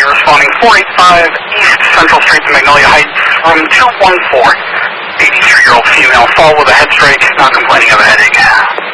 you're responding 485 East Central Street to Magnolia Heights, room 214. 83-year-old female, fall with a head strike, not complaining of a headache.